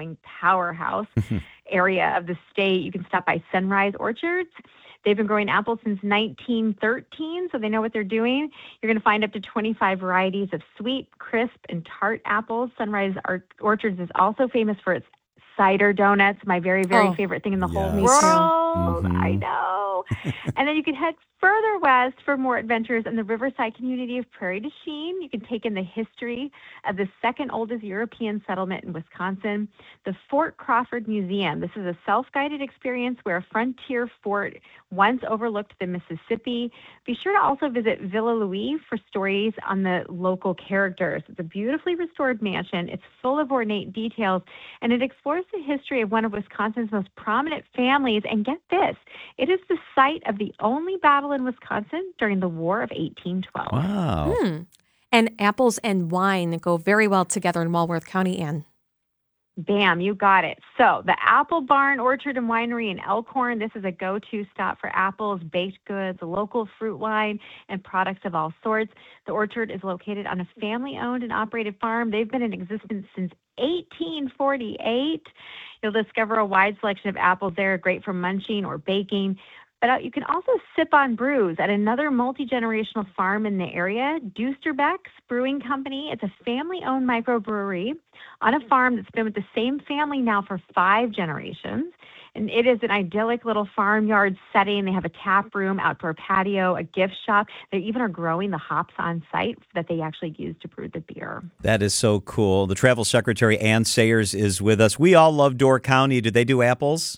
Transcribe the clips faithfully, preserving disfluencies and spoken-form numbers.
growing powerhouse area of the state. You can stop by Sunrise Orchards. They've been growing apples since nineteen thirteen, so they know what they're doing. You're going to find up to twenty-five varieties of sweet, crisp, and tart apples. Sunrise Orchards is also famous for its cider donuts, my very, very oh, favorite thing in the yes. whole world. Mm-hmm. I know. And then you can head further west for more adventures in the riverside community of Prairie du Chien. You can take in the history of the second oldest European settlement in Wisconsin, the Fort Crawford Museum. This is a self-guided experience where a frontier fort once overlooked the Mississippi. Be sure to also visit Villa Louis for stories on the local characters. It's a beautifully restored mansion. It's full of ornate details, and it explores the history of one of Wisconsin's most prominent families. And get this, it is the site of the only battle in Wisconsin during the War of eighteen twelve. Wow. Hmm. And apples and wine go very well together in Walworth County, Ann. Bam, you got it. So the Apple Barn Orchard and Winery in Elkhorn, this is a go-to stop for apples, baked goods, local fruit wine, and products of all sorts. The orchard is located on a family-owned and operated farm. They've been in existence since eighteen forty-eight. You'll discover a wide selection of apples there, great for munching or baking. But you can also sip on brews at another multi-generational farm in the area, Dusterbeck's Brewing Company. It's a family-owned microbrewery on a farm that's been with the same family now for five generations. And it is an idyllic little farmyard setting. They have a tap room, outdoor patio, a gift shop. They even are growing the hops on site that they actually use to brew the beer. That is so cool. The travel secretary, Ann Sayers, is with us. We all love Door County. Do they do apples?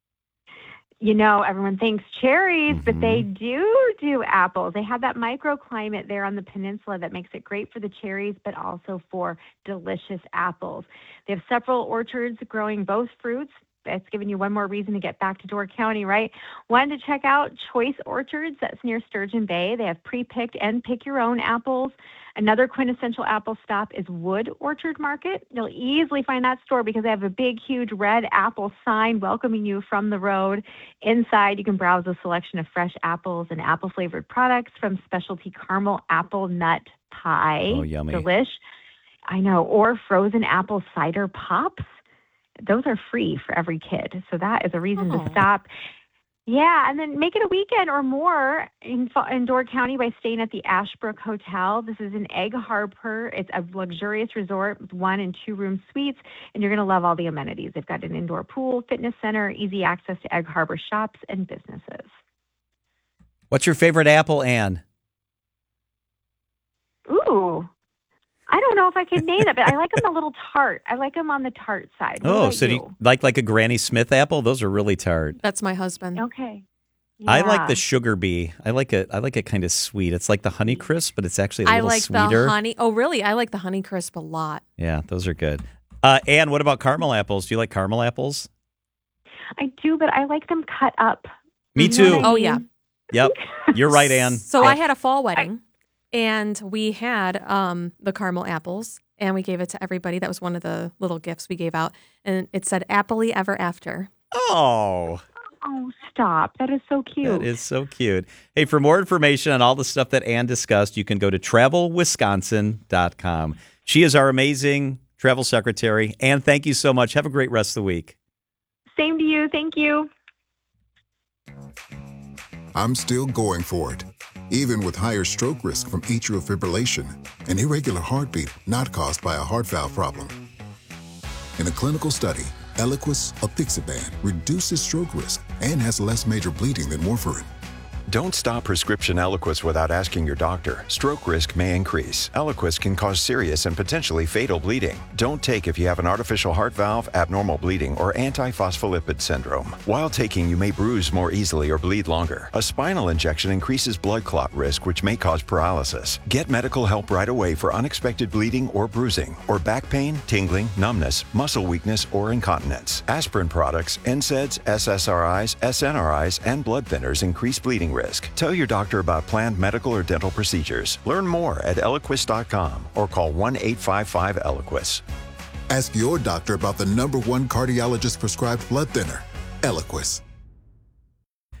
You know, everyone thinks cherries, Mm-hmm. but they do do apples. They have that microclimate there on the peninsula that makes it great for the cherries, but also for delicious apples. They have several orchards growing both fruits. That's giving you one more reason to get back to Door County, right? One, to check out Choice Orchards. That's near Sturgeon Bay. They have pre-picked and pick-your-own apples. Another quintessential apple stop is Wood Orchard Market. You'll easily find that store because they have a big, huge red apple sign welcoming you from the road. Inside, you can browse a selection of fresh apples and apple-flavored products from specialty caramel apple nut pie. Oh, yummy. Delish. I know. Or frozen apple cider pops. Those are free for every kid. So that is a reason Oh. to stop. Yeah, and then make it a weekend or more in, in Door County by staying at the Ashbrook Hotel. This is in Egg Harbor. It's a luxurious resort with one and two room suites, and you're going to love all the amenities. They've got an indoor pool, fitness center, easy access to Egg Harbor shops and businesses. What's your favorite apple, Ann? Ooh, I don't know if I can name it, but I like them a little tart. I like them on the tart side. What Oh, about so do you like like a Granny Smith apple? Those are really tart. That's my husband. Okay. I like Yeah. the sugar bee. I like it. I like it kind of sweet. It's like the Honey Crisp, but it's actually a I little like sweeter. the honey. Oh, really? I like the Honey Crisp a lot. Yeah, those are good. Uh, Ann, what about caramel apples? Do you like caramel apples? I do, but I like them cut up. Me You know too. what I Oh, mean? yeah. Yep, you're right, Ann. So Yep. I had a fall wedding, and we had um, the caramel apples, and we gave it to everybody. That was one of the little gifts we gave out, and it said "Happily Ever After." Oh, Oh, stop. That is so cute. that is so cute. Hey, for more information on all the stuff that Ann discussed, you can go to travel wisconsin dot com. She is our amazing travel secretary. Ann, thank you so much. Have a great rest of the week. Same to you. Thank you. I'm still going for it, even with higher stroke risk from atrial fibrillation, an irregular heartbeat not caused by a heart valve problem. In a clinical study, Eliquis apixaban reduces stroke risk and has less major bleeding than warfarin. Don't stop prescription Eliquis without asking your doctor. Stroke risk may increase. Eliquis can cause serious and potentially fatal bleeding. Don't take if you have an artificial heart valve, abnormal bleeding, or antiphospholipid syndrome. While taking, you may bruise more easily or bleed longer. A spinal injection increases blood clot risk, which may cause paralysis. Get medical help right away for unexpected bleeding or bruising, or back pain, tingling, numbness, muscle weakness, or incontinence. Aspirin products, N SAIDs, S S R Is, S N R Is, and blood thinners increase bleeding risk. Tell your doctor about planned medical or dental procedures. Learn more at eliquis dot com or call one eight five five Eliquis. Ask your doctor about the number one cardiologist prescribed blood thinner, Eliquis.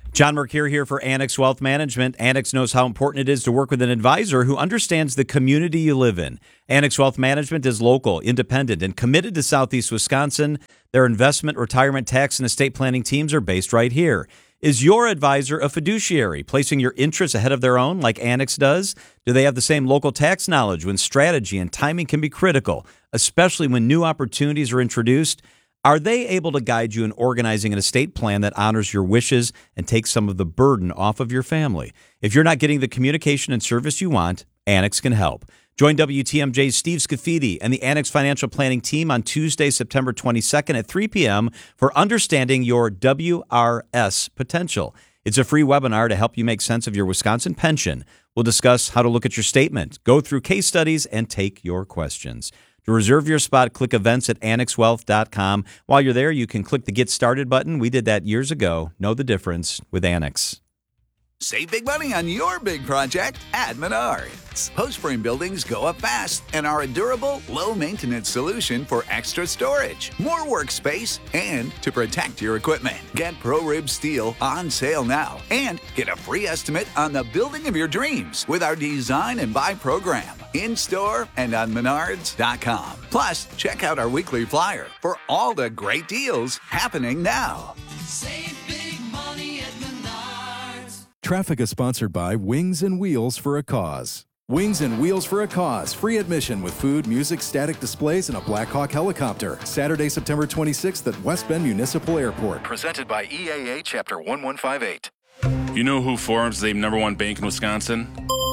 John Mercure here for Annex Wealth Management. Annex knows how important it is to work with an advisor who understands the community you live in. Annex Wealth Management is local, independent, and committed to Southeast Wisconsin. Their investment, retirement, tax, and estate planning teams are based right here. Is your advisor a fiduciary, placing your interests ahead of their own like Annex does? Do they have the same local tax knowledge when strategy and timing can be critical, especially when new opportunities are introduced? Are they able to guide you in organizing an estate plan that honors your wishes and takes some of the burden off of your family? If you're not getting the communication and service you want, Annex can help. Join W T M J's Steve Scafidi and the Annex Financial Planning team on Tuesday, September twenty-second at three p.m. for Understanding Your W R S Potential. It's a free webinar to help you make sense of your Wisconsin pension. We'll discuss how to look at your statement, go through case studies, and take your questions. To reserve your spot, click events at annex wealth dot com. While you're there, you can click the Get Started button. We did that years ago. Know the difference with Annex. Save big money on your big project at Menards. Post frame buildings go up fast and are a durable, low-maintenance solution for extra storage, more workspace, and to protect your equipment. Get ProRib Steel on sale now and get a free estimate on the building of your dreams with our Design and Buy program in-store and on menards dot com. Plus, check out our weekly flyer for all the great deals happening now. Save big money at Menards. Traffic is sponsored by Wings and Wheels for a Cause. Wings and Wheels for a Cause. Free admission with food, music, static displays, and a Black Hawk helicopter. Saturday, September twenty-sixth at West Bend Municipal Airport. Presented by E A A Chapter eleven fifty-eight. You know who forms the number one bank in Wisconsin?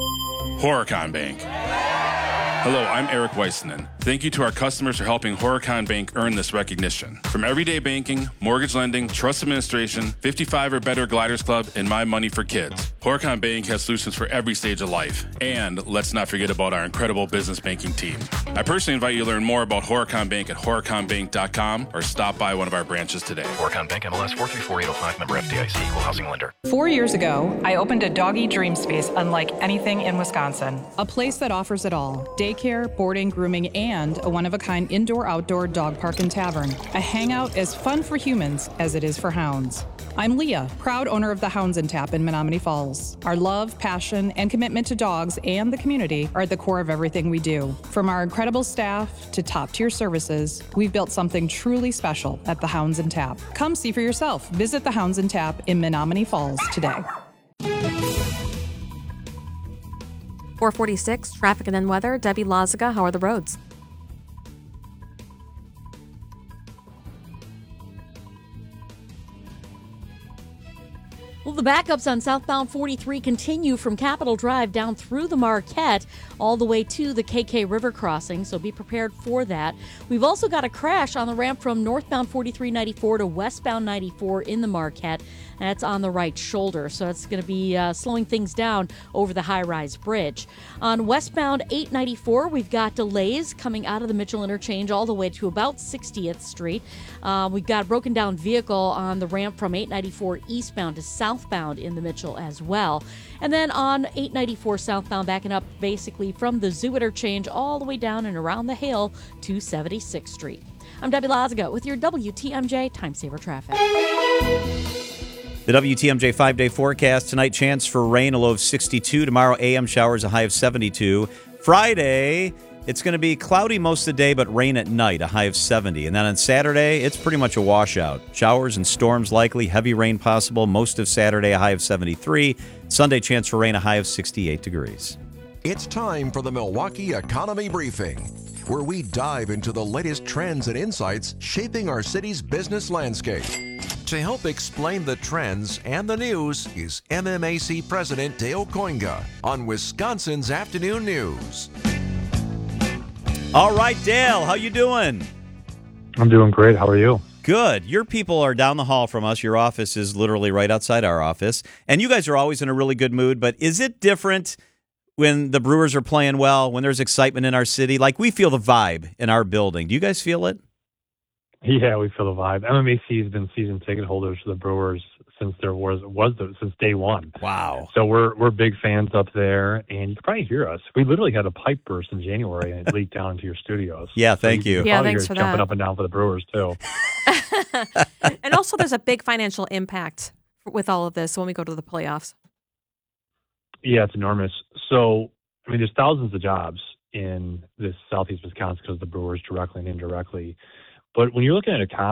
Horicon Bank. Hello, I'm Eric Weissenen. Thank you to our customers for helping Horicon Bank earn this recognition. From everyday banking, mortgage lending, trust administration, fifty-five or better Gliders Club, and My Money for Kids, Horicon Bank has solutions for every stage of life. And let's not forget about our incredible business banking team. I personally invite you to learn more about Horicon Bank at horicon bank dot com or stop by one of our branches today. Horicon Bank, M L S four three four eight oh five, member F D I C, equal housing lender. Four years ago, I opened a doggy dream space unlike anything in Wisconsin. A place that offers it all: daycare, boarding, grooming, and a one-of-a-kind indoor-outdoor dog park and tavern. A hangout as fun for humans as it is for hounds. I'm Leah, proud owner of the Hounds and Tap in Menominee Falls. Our love, passion, and commitment to dogs and the community are at the core of everything we do. From our incredible staff to top-tier services, we've built something truly special at the Hounds and Tap. Come see for yourself. Visit the Hounds and Tap in Menominee Falls today. four forty-six, traffic and then weather. Debbie Lazaga, how are the roads? Well, the backups on southbound forty-three continue from Capitol Drive down through the Marquette all the way to the K K River crossing, so be prepared for that. We've also got a crash on the ramp from northbound forty-three ninety-four to westbound ninety-four in the Marquette. That's on the right shoulder, so it's going to be uh, slowing things down over the high-rise bridge. On westbound eight ninety-four, we've got delays coming out of the Mitchell interchange all the way to about sixtieth Street. Uh, we've got a broken down vehicle on the ramp from eight ninety-four eastbound to southbound in the Mitchell as well. And then on eight ninety-four southbound, backing up basically from the Zoo interchange all the way down and around the hill to seventy-sixth Street. I'm Debbie Lazaga with your W T M J Time Saver Traffic. The W T M J five-day forecast. Tonight, chance for rain, a low of sixty-two. Tomorrow, A M showers, a high of seventy-two. Friday, it's going to be cloudy most of the day, but rain at night, a high of seventy. And then on Saturday, it's pretty much a washout. Showers and storms likely, heavy rain possible most of Saturday, a high of seventy-three. Sunday, chance for rain, a high of sixty-eight degrees. It's time for the Milwaukee Economy Briefing, where we dive into the latest trends and insights shaping our city's business landscape. To help explain the trends and the news is M M A C President Dale Koinga on Wisconsin's Afternoon News. All right, Dale, how you doing? I'm doing great. How are you? Good. Your people are down the hall from us. Your office is literally right outside our office. And you guys are always in a really good mood. But is it different when the Brewers are playing well, when there's excitement in our city? Like, we feel the vibe in our building. Do you guys feel it? Yeah, we feel the vibe. M M A C has been season ticket holders for the Brewers since there was was the, since day one. Wow! So we're we're big fans up there, and you can probably hear us. We literally had a pipe burst in January, and it leaked down into your studios. Yeah, thank so you. you. Yeah, probably thanks hear for us jumping that. up and down for the Brewers too. And also, there's a big financial impact with all of this when we go to the playoffs? Yeah, it's enormous. So, I mean, there's thousands of jobs in this southeast Wisconsin because of the Brewers directly and indirectly. But when you're looking at a